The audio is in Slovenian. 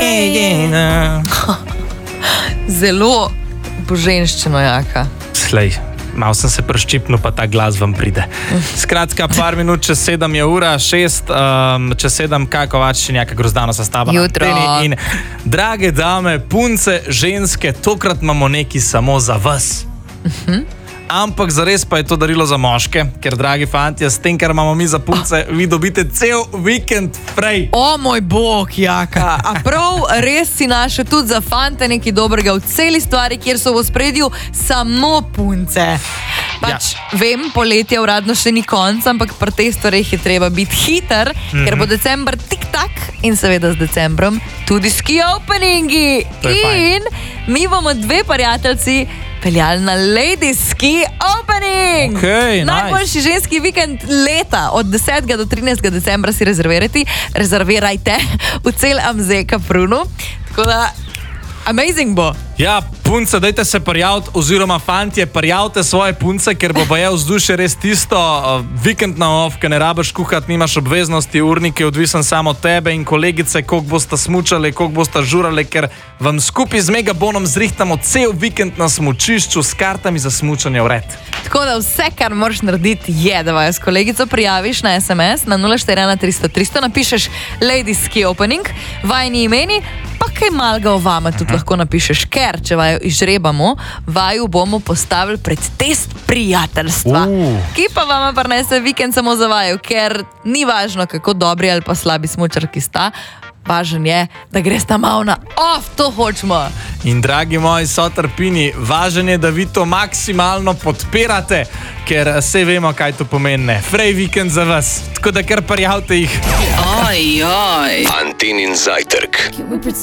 Zelo boženščino jaka. Slej, malo sem se preščipnil, pa ta glas vam pride. Skratka, par minut čez 7 je ura, 6, čez 7, kaj Kovačičenjaka Grozdano sestava na Jutro. Anteni. In drage dame, punce, ženske, tokrat imamo nekaj samo za vas. Ampak zares pa je to darilo za moške, ker, dragi fantje, s tem, kar imamo mi za punce, vi dobite cel vikend fraj. O moj bog, jaka. A prav res si našel tudi za fante nekaj dobrega v celi stvari, kjer so v ospredju samo punce. Pač, vem, poletje uradno še ni konc, ampak pri teh stvareh je treba biti hiter, ker bo december tik-tak in seveda z decembrom tudi ski openingi. In mi bomo dve prijateljci peljali na Ladies Ski Opening. Okay, najboljši ženski vikend leta. Od 10. do 13. decembra si rezervirajte v cel AMZ Kaprunu. Tako da, amazing bo. Ja, punce, dajte se prijaviti, oziroma fantje, prijavite svoje punce, ker bo je vzdušje res tisto. Vikend na off, ker ne rabiš kuhati, nimaš obveznosti, urnik je odvisen samo od tebe in kolegice, koliko boste smučali, koliko boste žurali, ker vam skupaj z Megabonom zrihtamo cel vikend na smučišču s kartami za smučanje vred. Tako da vse, kar moraš narediti, je, da vas kolegico prijaviš na SMS na 041 300 300, napišeš Ladies Ski Opening, vajni imeni, pa kaj malga o vama tudi lahko napišeš, ker če vaju izžrebamo, vaju bomo postavili pred test prijateljstva, ki pa vama prinese vikend samo za vaju, ker ni važno, kako dobri ali pa slabi smučarki sta, važen je, da greš tam malo na off, to hočemo. In dragi moji sotrpini, važen je, da vi to maksimalno podpirate, ker vse vemo, kaj to pomeni. Frej vikend za vas, tako da kar prijavite jih. Antenin zajtrk.